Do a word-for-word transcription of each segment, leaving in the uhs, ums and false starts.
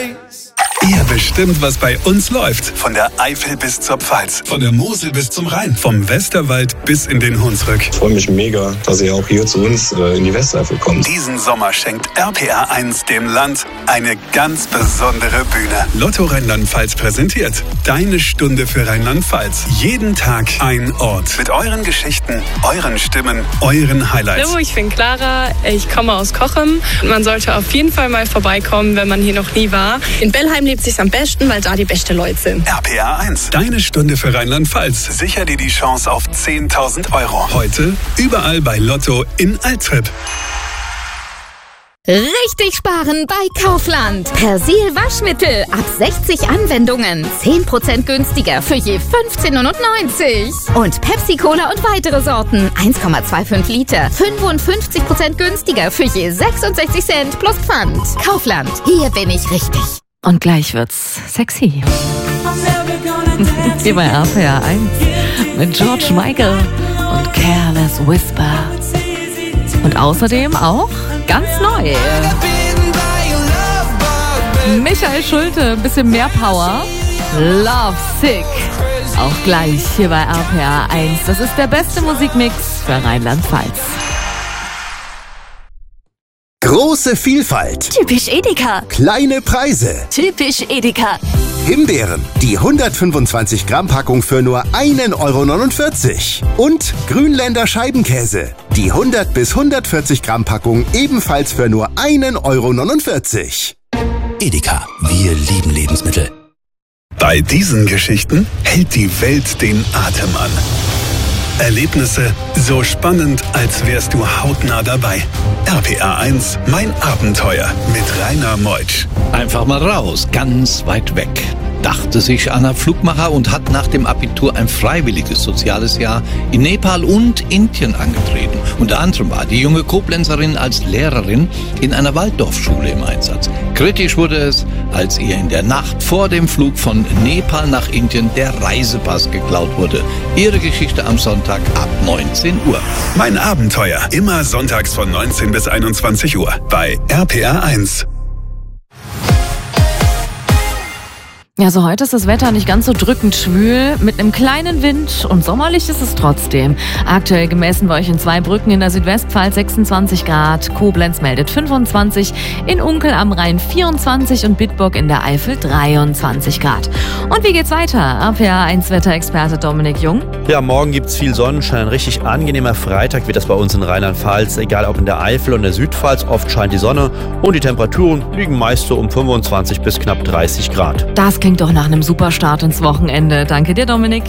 place. Ihr bestimmt, was bei uns läuft. Von der Eifel bis zur Pfalz. Von der Mosel bis zum Rhein. Vom Westerwald bis in den Hunsrück. Ich freue mich mega, dass ihr auch hier zu uns äh, in die Westeifel kommt. Diesen Sommer schenkt R P R eins dem Land eine ganz besondere Bühne. Lotto Rheinland-Pfalz präsentiert Deine Stunde für Rheinland-Pfalz. Jeden Tag ein Ort. Mit euren Geschichten, euren Stimmen, euren Highlights. Hallo, ich bin Clara. Ich komme aus Cochem. Man sollte auf jeden Fall mal vorbeikommen, wenn man hier noch nie war. In Bellheim lebt sich's am besten, weil da die beste Leute sind. R P R eins. Deine Stunde für Rheinland-Pfalz. Sicher dir die Chance auf zehntausend Euro. Heute überall bei Lotto in Altrip. Richtig sparen bei Kaufland. Persil Waschmittel ab sechzig Anwendungen. zehn Prozent günstiger für je fünfzehn neunundneunzig. Und Pepsi Cola und weitere Sorten. eins Komma fünfundzwanzig Liter. fünfundfünfzig Prozent günstiger für je sechsundsechzig Cent plus Pfand. Kaufland. Hier bin ich richtig. Und gleich wird's sexy. Hier bei R P R eins mit George Michael und Careless Whisper. Und außerdem auch ganz neu. Michael Schulte, ein bisschen mehr Power. Love Sick. Auch gleich hier bei R P R eins. Das ist der beste Musikmix für Rheinland-Pfalz. Große Vielfalt. Typisch Edeka. Kleine Preise. Typisch Edeka. Himbeeren, die hundertfünfundzwanzig Gramm Packung für nur einen Euro neunundvierzig. Und Grünländer Scheibenkäse, die hundert bis hundertvierzig Gramm Packung ebenfalls für nur einen Euro neunundvierzig. Edeka, wir lieben Lebensmittel. Bei diesen Geschichten hält die Welt den Atem an. Erlebnisse so spannend, als wärst du hautnah dabei. R P R eins, mein Abenteuer mit Rainer Meutsch. Einfach mal raus, ganz weit weg, dachte sich Anna Flugmacher und hat nach dem Abitur ein freiwilliges soziales Jahr in Nepal und Indien angetreten. Unter anderem war die junge Koblenzerin als Lehrerin in einer Waldorfschule im Einsatz. Kritisch wurde es, als ihr in der Nacht vor dem Flug von Nepal nach Indien der Reisepass geklaut wurde. Ihre Geschichte am Sonntag ab neunzehn Uhr. Mein Abenteuer, immer sonntags von neunzehn bis einundzwanzig Uhr bei R P R eins. Ja, so heute ist das Wetter nicht ganz so drückend schwül. Mit einem kleinen Wind und sommerlich ist es trotzdem. Aktuell gemessen bei euch in Zweibrücken in der Südwestpfalz sechsundzwanzig Grad. Koblenz meldet fünfundzwanzig, in Unkel am Rhein vierundzwanzig und Bitburg in der Eifel dreiundzwanzig Grad. Und wie geht's weiter? R P R eins Wetterexperte Dominik Jung. Ja, morgen gibt's viel Sonnenschein. Ein richtig angenehmer Freitag wird das bei uns in Rheinland-Pfalz. Egal ob in der Eifel und der Südpfalz, oft scheint die Sonne und die Temperaturen liegen meist so um fünfundzwanzig bis knapp dreißig Grad. Das klingt doch nach einem super Start ins Wochenende. Danke dir, Dominik.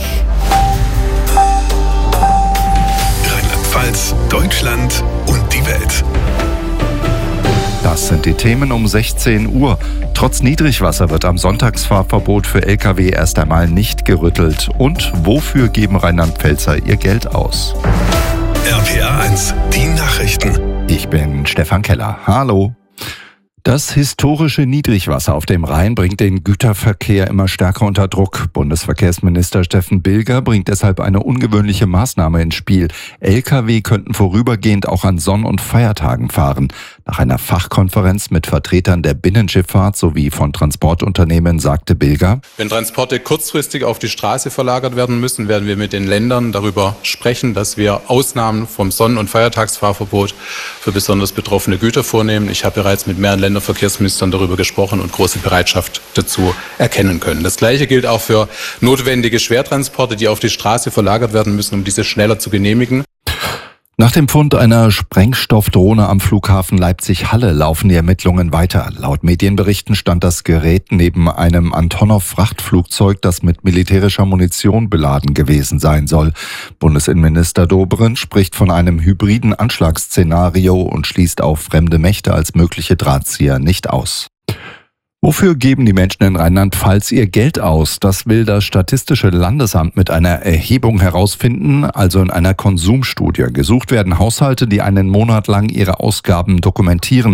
Rheinland-Pfalz, Deutschland und die Welt. Das sind die Themen um sechzehn Uhr. Trotz Niedrigwasser wird am Sonntagsfahrverbot für L K W erst einmal nicht gerüttelt. Und wofür geben Rheinland-Pfälzer ihr Geld aus? R P R eins, die Nachrichten. Ich bin Stefan Keller. Hallo. Das historische Niedrigwasser auf dem Rhein bringt den Güterverkehr immer stärker unter Druck. Bundesverkehrsminister Steffen Bilger bringt deshalb eine ungewöhnliche Maßnahme ins Spiel. L K W könnten vorübergehend auch an Sonn- und Feiertagen fahren. Nach einer Fachkonferenz mit Vertretern der Binnenschifffahrt sowie von Transportunternehmen sagte Bilger: Wenn Transporte kurzfristig auf die Straße verlagert werden müssen, werden wir mit den Ländern darüber sprechen, dass wir Ausnahmen vom Sonn- und Feiertagsfahrverbot für besonders betroffene Güter vornehmen. Ich habe bereits mit mehreren Länderverkehrsministern darüber gesprochen und große Bereitschaft dazu erkennen können. Das Gleiche gilt auch für notwendige Schwertransporte, die auf die Straße verlagert werden müssen, um diese schneller zu genehmigen. Nach dem Fund einer Sprengstoffdrohne am Flughafen Leipzig-Halle laufen die Ermittlungen weiter. Laut Medienberichten stand das Gerät neben einem Antonov-Frachtflugzeug, das mit militärischer Munition beladen gewesen sein soll. Bundesinnenminister Dobrindt spricht von einem hybriden Anschlagsszenario und schließt auch fremde Mächte als mögliche Drahtzieher nicht aus. Wofür geben die Menschen in Rheinland-Pfalz ihr Geld aus? Das will das Statistische Landesamt mit einer Erhebung herausfinden, also in einer Konsumstudie. Gesucht werden Haushalte, die einen Monat lang ihre Ausgaben dokumentieren.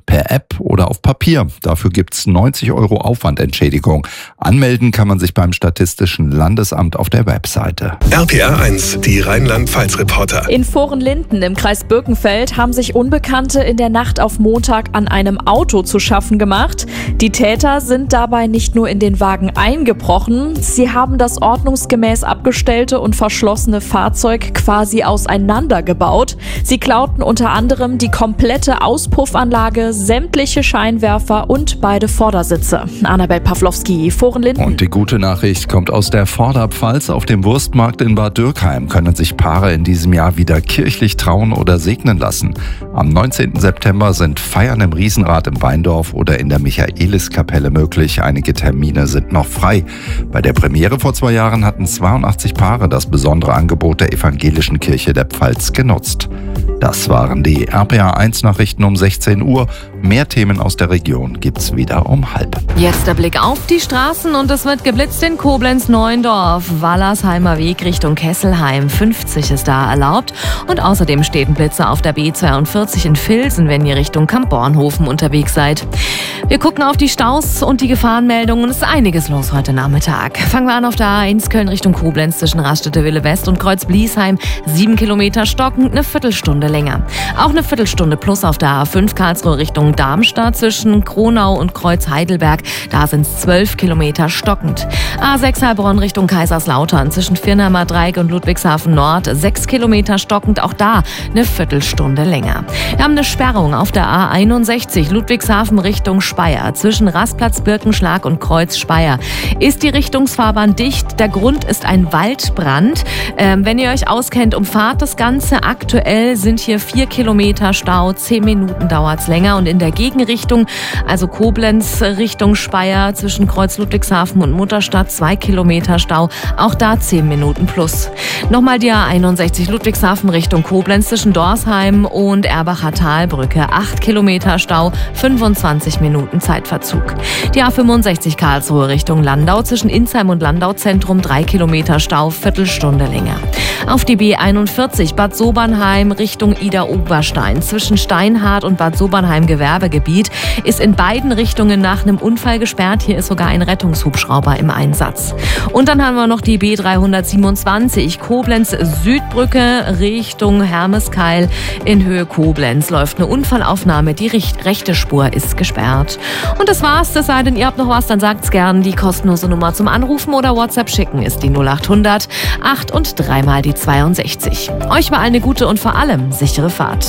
per App oder auf Papier. Dafür gibt's neunzig Euro Aufwandentschädigung. Anmelden kann man sich beim Statistischen Landesamt auf der Webseite. R P R eins, die Rheinland-Pfalz-Reporter. In Vorenlinden im Kreis Birkenfeld haben sich Unbekannte in der Nacht auf Montag an einem Auto zu schaffen gemacht. Die Täter sind dabei nicht nur in den Wagen eingebrochen, sie haben das ordnungsgemäß abgestellte und verschlossene Fahrzeug quasi auseinandergebaut. Sie klauten unter anderem die komplette Auspuffanlage, sämtliche Scheinwerfer und beide Vordersitze. Annabel Pawlowski, Vorenlinden. Und die gute Nachricht kommt aus der Vorderpfalz. Auf dem Wurstmarkt in Bad Dürkheim können sich Paare in diesem Jahr wieder kirchlich trauen oder segnen lassen. Am neunzehnten September sind Feiern im Riesenrad im Weindorf oder in der Michaeliskapelle möglich. Einige Termine sind noch frei. Bei der Premiere vor zwei Jahren hatten zweiundachtzig Paare das besondere Angebot der Evangelischen Kirche der Pfalz genutzt. Das waren die R P R eins Nachrichten um sechzehn Uhr. Mehr Themen aus der Region gibt's wieder um halb. Jetzt der Blick auf die Straßen und es wird geblitzt in Koblenz-Neuendorf. Wallersheimer Weg Richtung Kesselheim. fünfzig ist da erlaubt. Und außerdem steht ein Blitzer auf der B zweiundvierzig in Vilsen, wenn ihr Richtung Kamp-Bornhofen unterwegs seid. Wir gucken auf die Staus und die Gefahrenmeldungen. Es ist einiges los heute Nachmittag. Fangen wir an auf der A eins Köln Richtung Koblenz zwischen Raststätte-Wille West und Kreuz-Bliesheim. Sieben Kilometer stockend, eine Viertelstunde länger. Auch eine Viertelstunde plus auf der A fünf Karlsruhe Richtung Darmstadt zwischen Kronau und Kreuz-Heidelberg. Da sind es zwölf Kilometer stockend. A sechs Heilbronn Richtung Kaiserslautern zwischen Firnheimer Dreieck und Ludwigshafen Nord. Sechs Kilometer stockend, auch da eine Viertelstunde länger. Wir haben eine Sperrung auf der A einundsechzig Ludwigshafen Richtung Speyer. Zwischen Rastplatz Birkenschlag und Kreuz Speyer ist die Richtungsfahrbahn dicht. Der Grund ist ein Waldbrand. Ähm, wenn ihr euch auskennt, umfahrt das Ganze. Aktuell sind hier vier Kilometer Stau. Zehn Minuten dauert's länger. Und in der Gegenrichtung, also Koblenz Richtung Speyer zwischen Kreuz Ludwigshafen und Mutterstadt, zwei Kilometer Stau. Auch da zehn Minuten plus. Nochmal die A einundsechzig Ludwigshafen Richtung Koblenz zwischen Dorsheim und Erbacher Talbrücke. acht Kilometer Stau, fünfundzwanzig Minuten Zeitverzug. Die A fünfundsechzig Karlsruhe Richtung Landau zwischen Insheim und Landau-Zentrum. drei Kilometer Stau, Viertelstunde länger. Auf die B einundvierzig Bad Sobernheim Richtung Ida-Oberstein zwischen Steinhardt und Bad Sobernheim Gewerbegebiet ist in beiden Richtungen nach einem Unfall gesperrt. Hier ist sogar ein Rettungshubschrauber im Einsatz. Und dann haben wir noch die B dreihundertsiebenundzwanzig Koblenz Südbrücke Richtung Hermeskeil in Höhe Koblenz. Läuft eine Unfallaufnahme. Die rechte Spur ist gesperrt. Und das war's. Es sei denn, ihr habt noch was, dann sagt's gern. Die kostenlose Nummer zum Anrufen oder WhatsApp schicken ist die null achthundert acht und dreimal die zweiundsechzig. Euch mal eine gute und vor allem sichere Fahrt.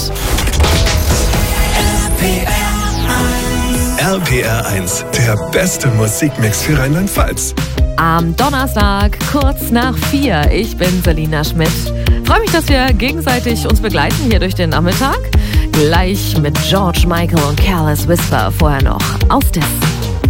R P R eins, der beste Musikmix für Rheinland-Pfalz. Am Donnerstag, kurz nach vier. Ich bin Selina Schmidt. Freue mich, dass wir gegenseitig uns begleiten hier durch den Nachmittag. Gleich mit George Michael und Careless Whisper. Vorher noch Aus Dis.